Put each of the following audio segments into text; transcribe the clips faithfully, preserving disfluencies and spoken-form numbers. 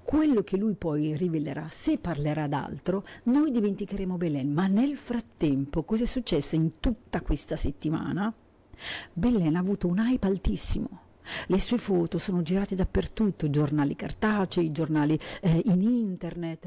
quello che lui poi rivelerà, se parlerà d'altro, noi dimenticheremo Belen. Ma nel frattempo, cosa è successo in tutta questa settimana? Belen ha avuto un hype altissimo. Le sue foto sono girate dappertutto, giornali cartacei, giornali eh, in internet.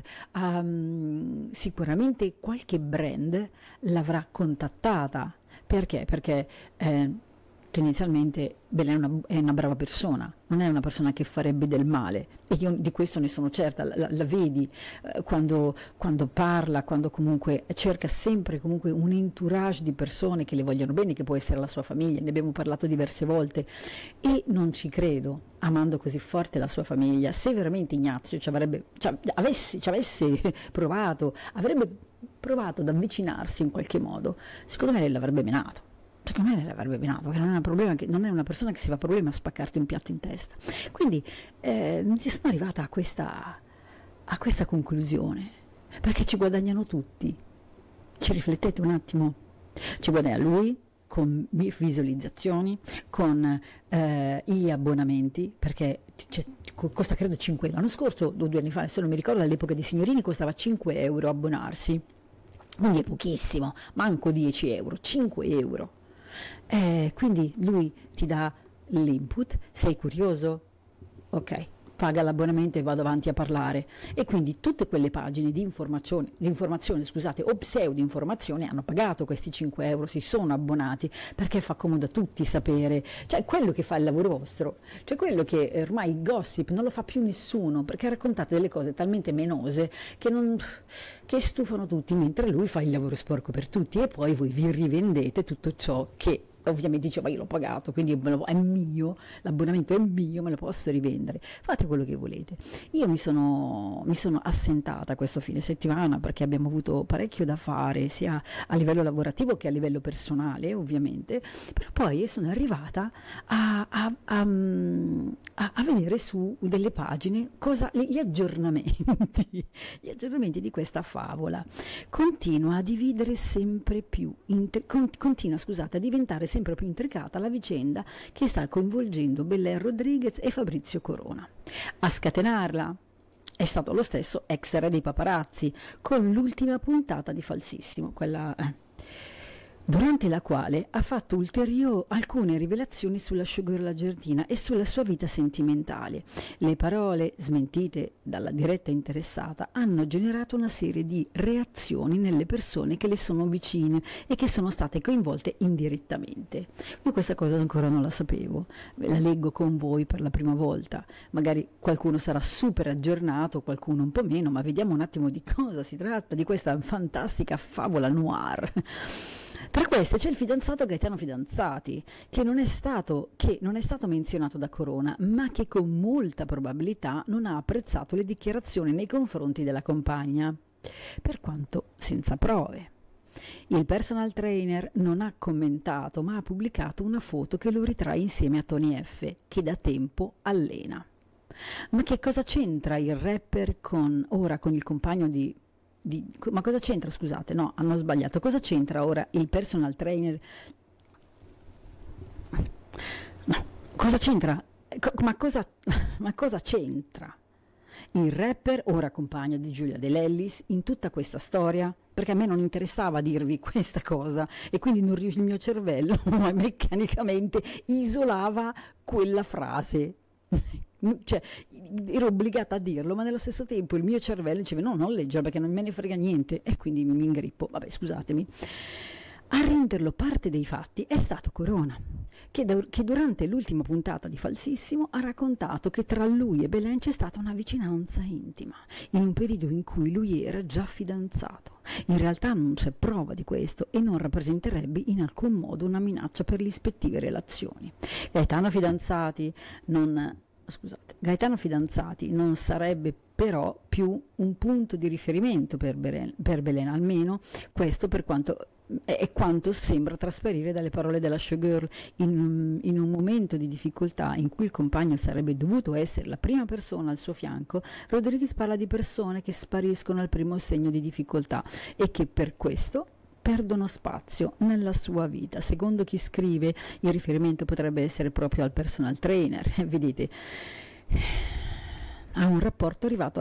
Um, sicuramente qualche brand l'avrà contattata. Perché? Perché eh, tendenzialmente Belen è una, è una brava persona, non è una persona che farebbe del male, e io di questo ne sono certa. La, la vedi eh, quando, quando parla, quando comunque cerca sempre comunque un entourage di persone che le vogliono bene, che può essere la sua famiglia, ne abbiamo parlato diverse volte, e non ci credo, amando così forte la sua famiglia, se veramente Ignazio ci avrebbe, ci avesse, ci avesse provato, avrebbe provato ad avvicinarsi in qualche modo, secondo me lei l'avrebbe menato. Secondo me lei l'avrebbe menato, perché non è, un problema che, non è una persona che si fa problema a spaccarti un piatto in testa. Quindi eh, mi sono arrivata a questa, a questa conclusione, perché ci guadagnano tutti. Ci riflettete un attimo? Ci guadagna lui con visualizzazioni, con eh, gli abbonamenti, perché cioè, costa credo cinque euro. L'anno scorso, o due anni fa, adesso non mi ricordo, all'epoca dei signorini costava cinque euro abbonarsi. Quindi è pochissimo, manco dieci euro, cinque euro. Eh, quindi lui ti dà l'input, sei curioso? Ok, paga l'abbonamento e vado avanti a parlare. E quindi tutte quelle pagine di informazione, di informazione scusate, o pseudo informazione hanno pagato questi cinque euro, si sono abbonati, perché fa comodo a tutti sapere, cioè quello che fa il lavoro vostro, cioè quello che ormai il gossip non lo fa più nessuno, perché raccontate delle cose talmente menose che, non, che stufano tutti, mentre lui fa il lavoro sporco per tutti, e poi voi vi rivendete tutto ciò che ovviamente dice: ma io l'ho pagato, quindi è mio, l'abbonamento è mio, me lo posso rivendere. Fate quello che volete. Io mi sono, mi sono assentata questo fine settimana perché abbiamo avuto parecchio da fare, sia a livello lavorativo che a livello personale, ovviamente, però poi sono arrivata a, a, a, a, a vedere su delle pagine cosa, gli aggiornamenti, gli aggiornamenti di questa favola. Continua a dividere sempre più, inter, continua, scusate, a diventare sempre più intricata la vicenda che sta coinvolgendo Belen Rodriguez e Fabrizio Corona. A scatenarla è stato lo stesso ex re dei paparazzi, con l'ultima puntata di Falsissimo, quella eh, durante la quale ha fatto ulteriori alcune rivelazioni sulla showgirl argentina e sulla sua vita sentimentale. Le parole, smentite dalla diretta interessata, hanno generato una serie di reazioni nelle persone che le sono vicine e che sono state coinvolte indirettamente. Io questa cosa ancora non la sapevo, la leggo con voi per la prima volta, magari qualcuno sarà super aggiornato, qualcuno un po' meno, ma vediamo un attimo di cosa si tratta, di questa fantastica favola noir. Tra queste c'è il fidanzato Gaetano Fidanzati, che non è stato, che non è stato menzionato da Corona, ma che con molta probabilità non ha apprezzato le dichiarazioni nei confronti della compagna, per quanto senza prove. Il personal trainer non ha commentato, ma ha pubblicato una foto che lo ritrae insieme a Tony F, che da tempo allena. Ma che cosa c'entra il rapper con ora con il compagno di Di, ma cosa c'entra, scusate, no, hanno sbagliato, cosa c'entra ora il personal trainer, no, cosa c'entra, ma cosa, ma cosa c'entra il rapper, ora compagno di Giulia De Lellis, in tutta questa storia? Perché a me non interessava dirvi questa cosa, e quindi non, il mio cervello meccanicamente isolava quella frase. Cioè, ero obbligata a dirlo, ma nello stesso tempo il mio cervello diceva no, non leggerlo perché non me ne frega niente, e quindi mi ingrippo. Vabbè, scusatemi. A renderlo parte dei fatti è stato Corona, che, da, che durante l'ultima puntata di Falsissimo ha raccontato che tra lui e Belen c'è stata una vicinanza intima, in un periodo in cui lui era già fidanzato. In realtà non c'è prova di questo e non rappresenterebbe in alcun modo una minaccia per le ispettive relazioni. Gaetano Fidanzati non... Scusate, Gaetano Fidanzati non sarebbe però più un punto di riferimento per Belen, per Belen, almeno questo per quanto è quanto sembra trasparire dalle parole della showgirl. In, in un momento di difficoltà in cui il compagno sarebbe dovuto essere la prima persona al suo fianco, Rodriguez parla di persone che spariscono al primo segno di difficoltà e che per questo perdono spazio nella sua vita. Secondo chi scrive, il riferimento potrebbe essere proprio al personal trainer. Vedete, ha un rapporto arrivato